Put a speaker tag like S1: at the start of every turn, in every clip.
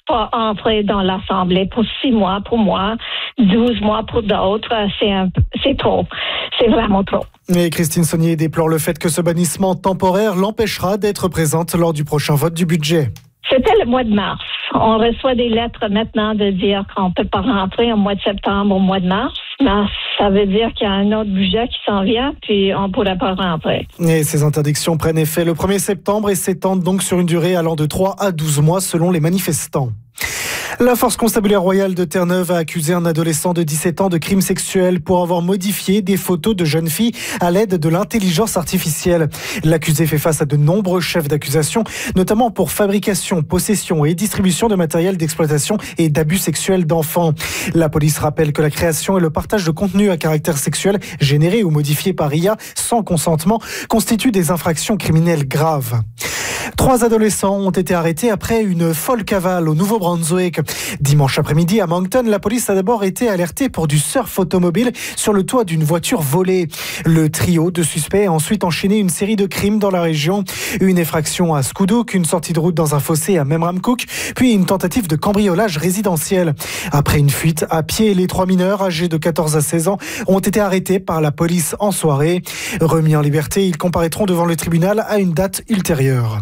S1: pas entrer dans l'Assemblée pour 6 mois pour moi, 12 mois pour d'autres. C'est trop. C'est vraiment trop.
S2: Et Christine Saunier déplore le fait que ce bannissement temporaire l'empêchera d'être présente lors du prochain vote du budget.
S1: C'était le mois de mars. On reçoit des lettres maintenant de dire qu'on ne peut pas rentrer au mois de septembre, au mois de mars. Mais ça veut dire qu'il y a un autre budget qui s'en vient, puis on ne pourra pas rentrer.
S2: Et ces interdictions prennent effet le 1er septembre et s'étendent donc sur une durée allant de 3 à 12 mois selon les manifestants. La force constabulaire royale de Terre-Neuve a accusé un adolescent de 17 ans de crimes sexuels pour avoir modifié des photos de jeunes filles à l'aide de l'intelligence artificielle. L'accusé fait face à de nombreux chefs d'accusation, notamment pour fabrication, possession et distribution de matériel d'exploitation et d'abus sexuels d'enfants. La police rappelle que la création et le partage de contenu à caractère sexuel généré ou modifié par IA sans consentement constituent des infractions criminelles graves. 3 adolescents ont été arrêtés après une folle cavale au Nouveau-Brunswick. Dimanche après-midi à Moncton, la police a d'abord été alertée pour du surf automobile sur le toit d'une voiture volée. Le trio de suspects a ensuite enchaîné une série de crimes dans la région. Une effraction à Scoudouc, une sortie de route dans un fossé à Memramcook, puis une tentative de cambriolage résidentiel. Après une fuite à pied, les 3 mineurs âgés de 14 à 16 ans ont été arrêtés par la police en soirée. Remis en liberté, ils comparaîtront devant le tribunal à une date ultérieure.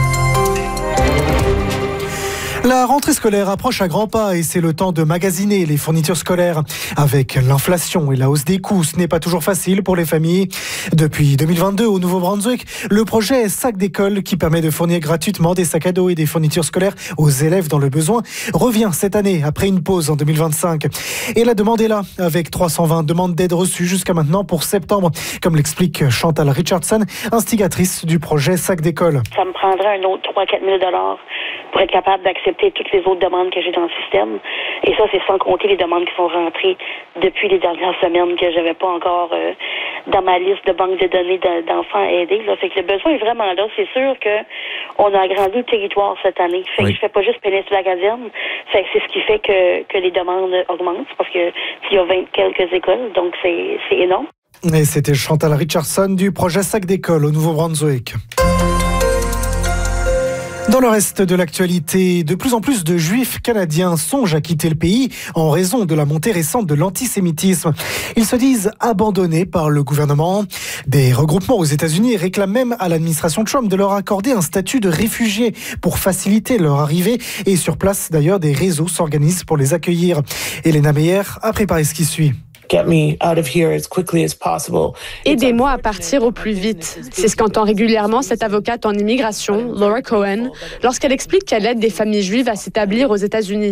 S2: La rentrée scolaire approche à grands pas et c'est le temps de magasiner les fournitures scolaires. Avec l'inflation et la hausse des coûts, ce n'est pas toujours facile pour les familles. Depuis 2022, au Nouveau-Brunswick, le projet Sac d'école, qui permet de fournir gratuitement des sacs à dos et des fournitures scolaires aux élèves dans le besoin, revient cette année après une pause en 2025. Et la demande est là, avec 320 demandes d'aide reçues jusqu'à maintenant pour septembre, comme l'explique Chantal Richardson, instigatrice du projet Sac d'école.
S3: Ça me prendrait un autre 3-4 000 $ pour être capable d'accepter toutes les autres demandes que j'ai dans le système. Et ça, c'est sans compter les demandes qui sont rentrées depuis les dernières semaines que j'avais pas encore dans ma liste de banque de données d'enfants aidés. Là. Fait que le besoin est vraiment là. C'est sûr qu'on a agrandi le territoire cette année. Fait que je fais pas juste péninsule acadienne. Fait que c'est ce qui fait que les demandes augmentent parce que il y a 20 quelques écoles. Donc, c'est énorme.
S2: Et c'était Chantal Richardson du projet Sac d'école au Nouveau-Brunswick. Dans le reste de l'actualité, de plus en plus de juifs canadiens songent à quitter le pays en raison de la montée récente de l'antisémitisme. Ils se disent abandonnés par le gouvernement. Des regroupements aux États-Unis réclament même à l'administration Trump de leur accorder un statut de réfugiés pour faciliter leur arrivée. Et sur place, d'ailleurs, des réseaux s'organisent pour les accueillir. Elena Meyer a préparé ce qui suit.
S4: Aidez-moi à partir au plus vite. C'est ce qu'entend régulièrement cette avocate en immigration, Laura Cohen, lorsqu'elle explique qu'elle aide des familles juives à s'établir aux États-Unis.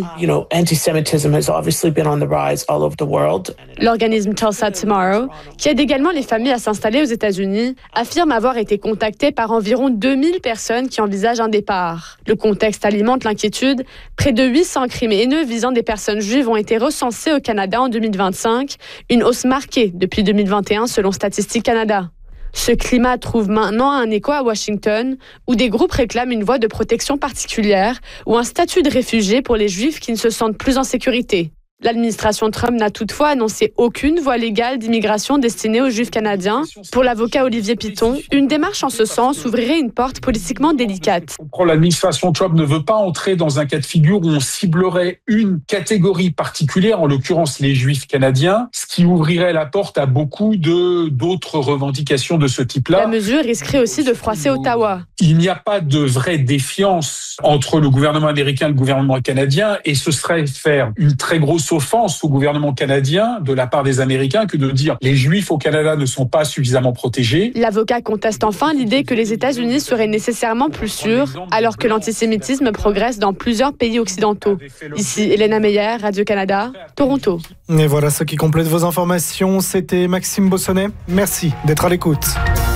S4: L'organisme Tulsa Tomorrow, qui aide également les familles à s'installer aux États-Unis, affirme avoir été contacté par environ 2000 personnes qui envisagent un départ. Le contexte alimente l'inquiétude. Près de 800 crimes haineux visant des personnes juives ont été recensés au Canada en 2025. Une hausse marquée depuis 2021 selon Statistique Canada. Ce climat trouve maintenant un écho à Washington, où des groupes réclament une voie de protection particulière ou un statut de réfugié pour les Juifs qui ne se sentent plus en sécurité. L'administration Trump n'a toutefois annoncé aucune voie légale d'immigration destinée aux Juifs canadiens. Pour l'avocat Olivier Piton, une démarche en ce sens ouvrirait une porte politiquement délicate.
S5: L'administration Trump ne veut pas entrer dans un cas de figure où on ciblerait une catégorie particulière, en l'occurrence les Juifs canadiens, ce qui ouvrirait la porte à beaucoup d'autres revendications de ce type-là.
S4: La mesure risquerait aussi de froisser Ottawa.
S5: Il n'y a pas de vraie défiance entre le gouvernement américain et le gouvernement canadien, et ce serait faire une très grosse offense au gouvernement canadien de la part des Américains que de dire les Juifs au Canada ne sont pas suffisamment protégés.
S4: L'avocat conteste enfin l'idée que les États-Unis seraient nécessairement plus sûrs, alors que l'antisémitisme progresse dans plusieurs pays occidentaux. Ici, Elena Meyer, Radio-Canada, Toronto.
S2: Et voilà ce qui complète vos informations. C'était Maxime Bossonnet. Merci d'être à l'écoute.